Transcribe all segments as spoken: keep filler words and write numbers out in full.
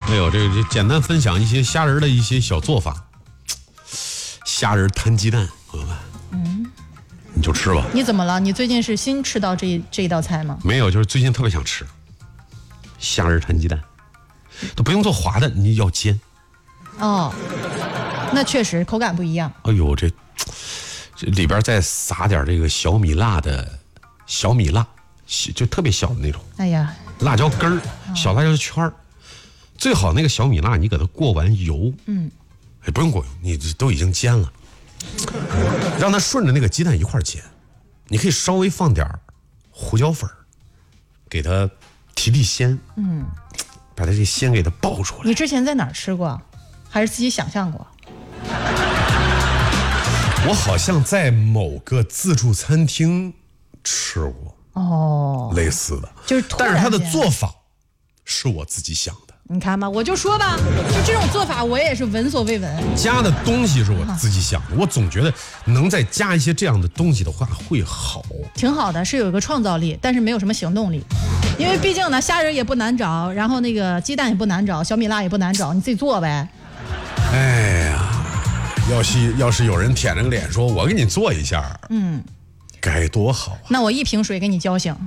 哎呦，这个这简单分享一些虾仁的一些小做法。虾仁摊鸡蛋，朋友们，嗯，你就吃吧。 你怎么了？你最近是新吃到这这一道菜吗？ 没有，就是最近特别想吃虾仁摊鸡蛋，都不用做滑的，你要煎。 哦，那确实口感不一样。 哎呦，这这里边再撒点这个小米辣的小米辣，就特别小的那种。 哎呀， 辣椒根儿，小辣椒圈儿，最好那个小米辣你给它过完油，嗯，哎不用过油，你都已经煎了，让它顺着那个鸡蛋一块煎。你可以稍微放点胡椒粉，给它提提鲜，嗯，把它这鲜给它爆出来。 你之前在哪儿吃过？还是自己想象过？ 我好像在某个自助餐厅吃过哦， 类似的， 就是突然间， 但是它的做法是我自己想的。 你看吧，我就说吧，就这种做法我也是闻所未闻。 加的东西是我自己想的，我总觉得能再加一些这样的东西的话会好， 挺好的，是有一个创造力，但是没有什么行动力。因为毕竟呢，虾仁也不难找，然后那个鸡蛋也不难找，小米辣也不难找，你自己做呗。 哎呀，要是要是有人舔着个脸说我给你做一下，嗯，该多好啊！ 那我一瓶水给你浇醒。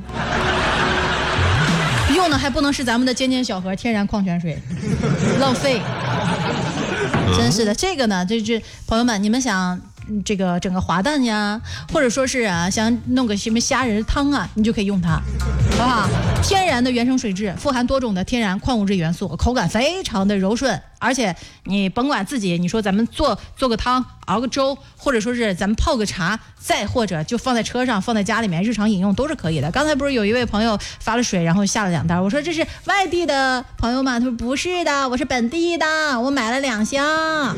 用的还不能是咱们的尖尖小盒天然矿泉水，浪费，真是的。这个呢，就是朋友们，你们想这个整个滑蛋呀，或者说是啊，想弄个什么虾仁汤啊，你就可以用它，好不好？天然的原生水质，富含多种的天然矿物质元素，口感非常的柔顺，而且你甭管自己，你说咱们做做个汤，熬个粥，或者说是咱们泡个茶，再或者就放在车上，放在家里面日常饮用都是可以的。刚才不是有一位朋友发了水，然后下了两袋，我说这是外地的朋友吗？他说不是的，我是本地的，我买了两箱。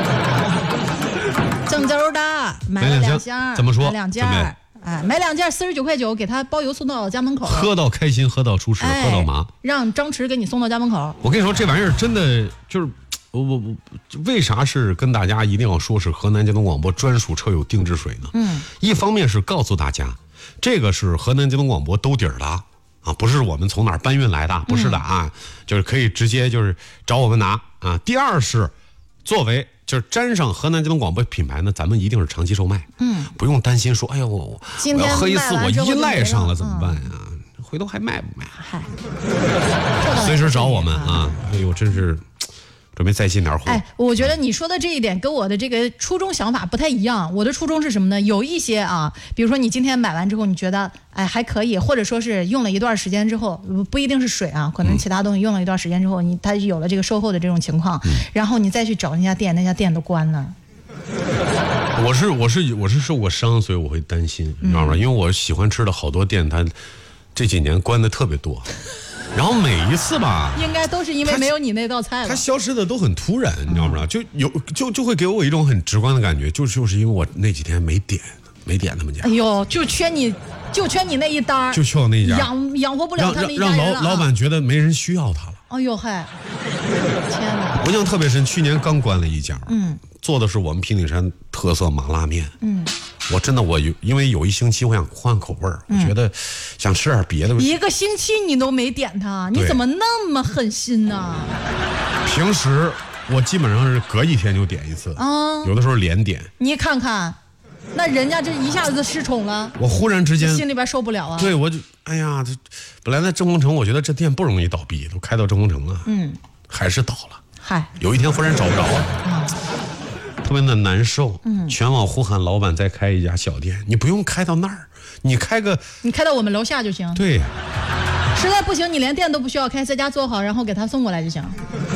郑州的买了两箱， 怎么说？ 两件，哎，买两件四十九块九，给他包邮送到家门口。 喝到开心，喝到出事， 哎、 喝到麻。 让张弛给你送到家门口。 我跟你说，这玩意儿真的就是，我我我，为啥是跟大家一定要说是河南交通广播专属车友定制水呢？嗯，一方面是告诉大家，这个是河南交通广播兜底儿的啊，不是我们从哪儿搬运来的，不是的啊，嗯、就是可以直接就是找我们拿啊。第二是，作为就是沾上河南交通广播品牌呢，咱们一定是长期售卖，嗯，不用担心说，哎呦，我我要喝一次我依赖上了怎么办呀？嗯、回头还卖不卖？嗨，随时找我们啊！哎呦，真是准备再进点货。 哎，我觉得你说的这一点跟我的这个初衷想法不太一样。我的初衷是什么呢？有一些啊，比如说你今天买完之后，你觉得哎还可以，或者说是用了一段时间之后，不一定是水啊，可能其他东西用了一段时间之后，你它有了这个售后的这种情况，嗯、然后你再去找那家店，那家店都关了。 我是我是我是受过伤，所以我会担心，你知道吗？嗯、因为我喜欢吃的好多店，它这几年关的特别多。然后每一次吧， 应该都是因为没有你那道菜了。 它消失的都很突然，你知道吗？就有就就会给我一种很直观的感觉，就就是因为我那几天没点没点他们家。 哎呦，就缺你，就缺你那一单， 就缺我那一家， 养养活不了他那一家人了。让让老老板觉得没人需要他了。 哎呦嗨，天哪！ 我印象特别深，去年刚关了一家，嗯，做的是我们平顶山特色麻辣面，嗯。我真的我有，因为有一星期我想换口味儿，嗯、我觉得想吃点别的。 一个星期你都没点它，你怎么那么狠心呢？ 平时我基本上是隔一天就点一次，嗯、有的时候连点。 你看看，那人家这一下子失宠了， 我忽然之间心里边受不了啊。 对，我就哎呀，这本来在正丰城，我觉得这店不容易倒闭，都开到正丰城了，嗯，还是倒了。 嗨， 有一天忽然找不着了。嗯特别的难受，嗯，全网呼喊老板再开一家小店，你不用开到那儿，你开个， 你开到我们楼下就行。 对， 实在不行，你连店都不需要开，在家做好，然后给他送过来就行。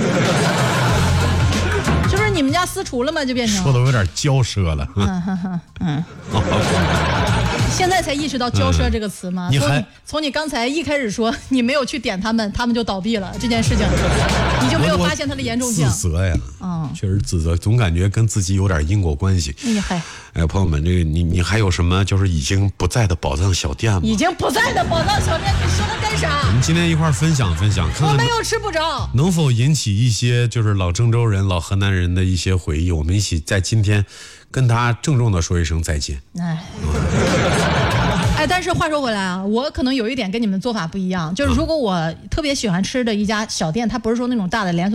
是不是你们家私厨了吗？就变成说的有点骄奢了。 嗯哼哼，嗯。现在才意识到骄奢这个词吗？ 嗯、你还从你刚才一开始说你没有去点他们，他们就倒闭了这件事情，你就没有发现它的严重性。 自责呀，嗯，确实自责，总感觉跟自己有点因果关系。 哎嗨， 哎，朋友们，这个你你还有什么就是已经不在的宝藏小店吗？ 已经不在的宝藏小店，你说它干啥？ 我们今天一块分享分享，看看我没有吃不着， 能否引起一些就是老郑州人、老河南人的一些回忆。我们一起在今天跟他郑重的说一声再见。哎。 哎，但是话说回来啊，我可能有一点跟你们做法不一样，就是如果我特别喜欢吃的一家小店，它不是说那种大的连锁